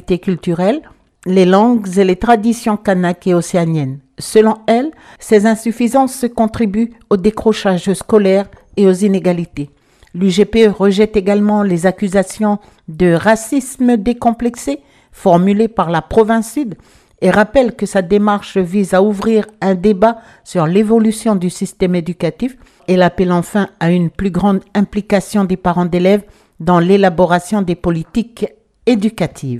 réalités culturelles, les langues et les traditions kanaks et océaniennes. Selon elle, ces insuffisances contribuent au décrochage scolaire et aux inégalités. L'UGPE rejette également les accusations de racisme décomplexé formulées par la province Sud et rappelle que sa démarche vise à ouvrir un débat sur l'évolution du système éducatif. Elle appelle enfin à une plus grande implication des parents d'élèves dans l'élaboration des politiques éducatives.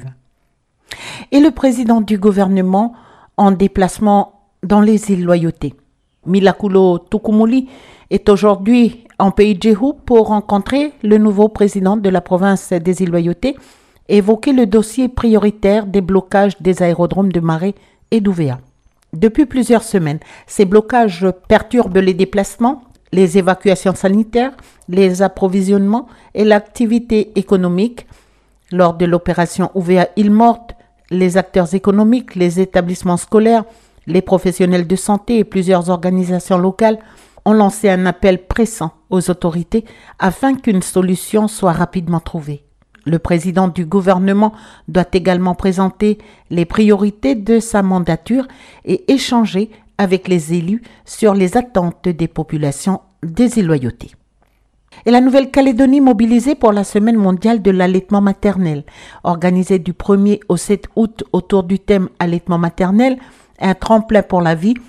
Et le président du gouvernement en déplacement dans les îles Loyauté. Milakulo Tukumuli est aujourd'hui en pays de Jéhu pour rencontrer le nouveau président de la province des îles Loyauté et évoquer le dossier prioritaire des blocages des aérodromes de Maré et d'Ouvéa. Depuis plusieurs semaines, ces blocages perturbent les déplacements, les évacuations sanitaires, les approvisionnements et l'activité économique. Lors de l'opération Ouvéa Île Morte, les acteurs économiques, les établissements scolaires, les professionnels de santé et plusieurs organisations locales ont lancé un appel pressant aux autorités afin qu'une solution soit rapidement trouvée. Le président du gouvernement doit également présenter les priorités de sa mandature et échanger avec les élus sur les attentes des populations des îles Loyauté. Et la Nouvelle-Calédonie mobilisée pour la Semaine mondiale de l'allaitement maternel, organisée du 1er au 7 août autour du thème allaitement maternel, un tremplin pour la vie.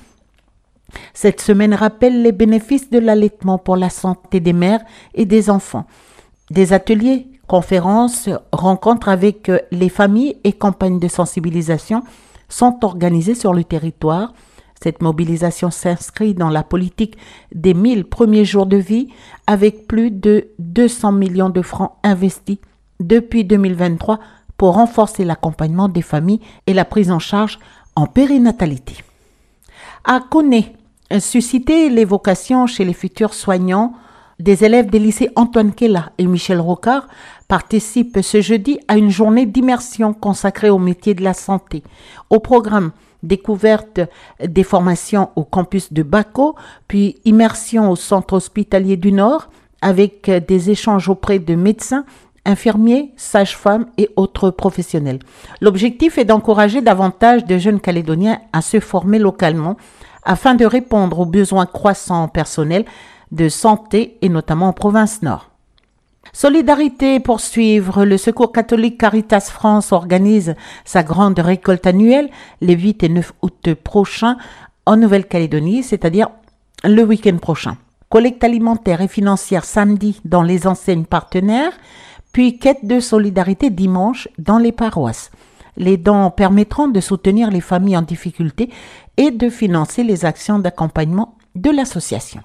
Cette semaine rappelle les bénéfices de l'allaitement pour la santé des mères et des enfants. Des ateliers, conférences, rencontres avec les familles et campagnes de sensibilisation sont organisées sur le territoire. Cette mobilisation s'inscrit dans la politique des 1000 premiers jours de vie avec plus de 200 millions de francs investis depuis 2023 pour renforcer l'accompagnement des familles et la prise en charge en périnatalité. À Koné, susciter les vocations chez les futurs soignants, des élèves des lycées Antoine Kella et Michel Rocard participent ce jeudi à une journée d'immersion consacrée au métier de la santé. Au programme, découverte des formations au campus de Bako, puis immersion au centre hospitalier du Nord avec des échanges auprès de médecins, infirmiers, sages-femmes et autres professionnels. L'objectif est d'encourager davantage de jeunes Calédoniens à se former localement afin de répondre aux besoins croissants en personnel de santé et notamment en province Nord. Solidarité pour suivre, le Secours catholique Caritas France organise sa grande récolte annuelle les 8 et 9 août prochains en Nouvelle-Calédonie, c'est-à-dire le week-end prochain. Collecte alimentaire et financière samedi dans les enseignes partenaires, puis quête de solidarité dimanche dans les paroisses. Les dons permettront de soutenir les familles en difficulté et de financer les actions d'accompagnement de l'association.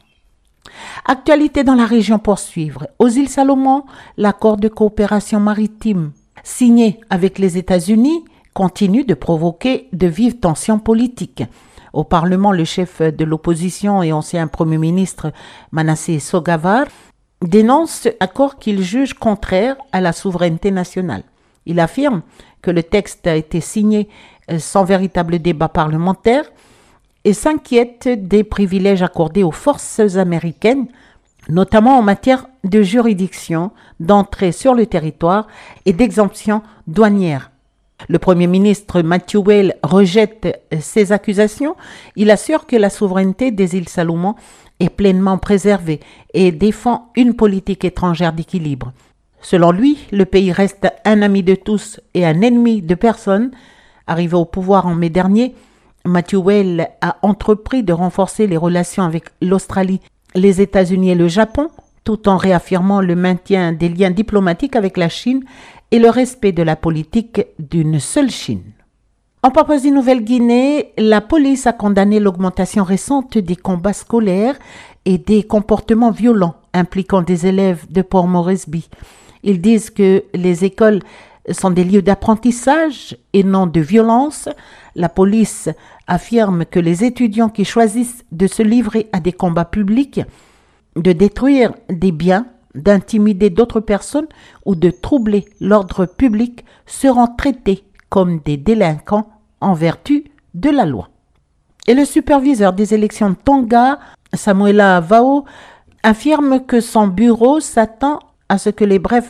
Actualité dans la région pour suivre. Aux îles Salomon, l'accord de coopération maritime signé avec les États-Unis continue de provoquer de vives tensions politiques. Au Parlement, le chef de l'opposition et ancien Premier ministre Manasseh Sogavar dénonce ce accord qu'il juge contraire à la souveraineté nationale. Il affirme que le texte a été signé sans véritable débat parlementaire et s'inquiète des privilèges accordés aux forces américaines, notamment en matière de juridiction, d'entrée sur le territoire et d'exemption douanière. Le Premier ministre Matthew Wale rejette ces accusations. Il assure que la souveraineté des îles Salomon est pleinement préservée et défend une politique étrangère d'équilibre. Selon lui, le pays reste un ami de tous et un ennemi de personne. Arrivé au pouvoir en mai dernier, Matthew Wale a entrepris de renforcer les relations avec l'Australie, les États-Unis et le Japon, tout en réaffirmant le maintien des liens diplomatiques avec la Chine et le respect de la politique d'une seule Chine. En Papouasie-Nouvelle-Guinée, la police a condamné l'augmentation récente des combats scolaires et des comportements violents impliquant des élèves de Port Moresby. Ils disent que les écoles sont des lieux d'apprentissage et non de violence. La police affirme que les étudiants qui choisissent de se livrer à des combats publics, de détruire des biens, d'intimider d'autres personnes ou de troubler l'ordre public seront traités comme des délinquants en vertu de la loi. Et le superviseur des élections de Tonga, Samuela Vao, affirme que son bureau s'attend à ce que les brefs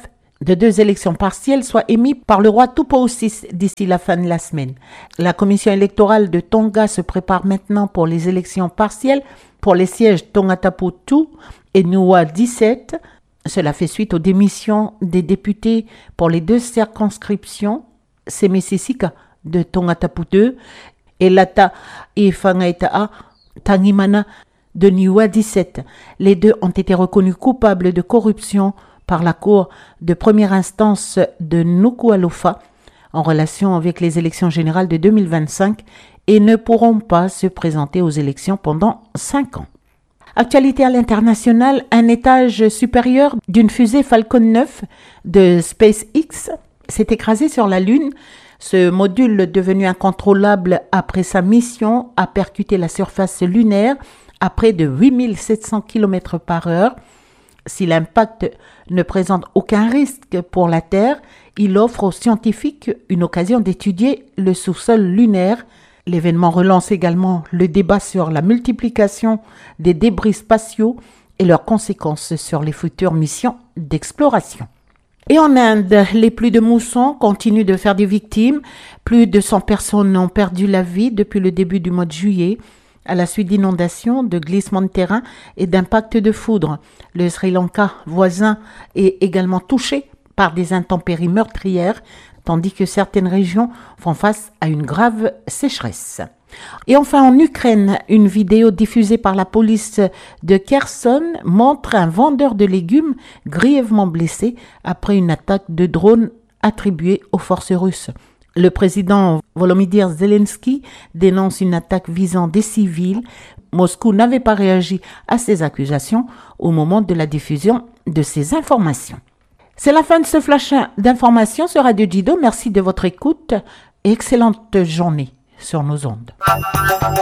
de 2 élections partielles soit émis par le roi Tupou-VI d'ici la fin de la semaine. La commission électorale de Tonga se prépare maintenant pour les élections partielles pour les sièges Tongatapu 2 et Niua 17. Cela fait suite aux démissions des députés pour les 2 circonscriptions, Semesisika de Tongatapu 2 et Lata et Whangaita'a Tangimana de Niua 17. Les 2 ont été reconnus coupables de corruption par la Cour de première instance de Nuku'alofa en relation avec les élections générales de 2025 et ne pourront pas se présenter aux élections pendant 5 ans. Actualité à l'international, un étage supérieur d'une fusée Falcon 9 de SpaceX s'est écrasé sur la Lune. Ce module, devenu incontrôlable après sa mission, a percuté la surface lunaire à près de 8700 km/h. Si l'impact ne présente aucun risque pour la Terre, il offre aux scientifiques une occasion d'étudier le sous-sol lunaire. L'événement relance également le débat sur la multiplication des débris spatiaux et leurs conséquences sur les futures missions d'exploration. Et en Inde, les pluies de mousson continuent de faire des victimes. Plus de 100 personnes ont perdu la vie depuis le début du mois de juillet à la suite d'inondations, de glissements de terrain et d'impacts de foudre. Le Sri Lanka voisin est également touché par des intempéries meurtrières, tandis que certaines régions font face à une grave sécheresse. Et enfin, en Ukraine, une vidéo diffusée par la police de Kherson montre un vendeur de légumes grièvement blessé après une attaque de drone attribuée aux forces russes. Le président Volodymyr Zelensky dénonce une attaque visant des civils. Moscou n'avait pas réagi à ces accusations au moment de la diffusion de ces informations. C'est la fin de ce flash d'informations sur Radio Jido. Merci de votre écoute et excellente journée sur nos ondes.